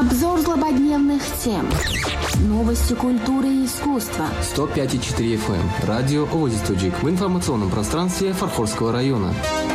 Обзор злободневных тем. Новости культуры и искусства. 105,4 FM. Радио Озистуджик в информационном пространстве Фарфорского района.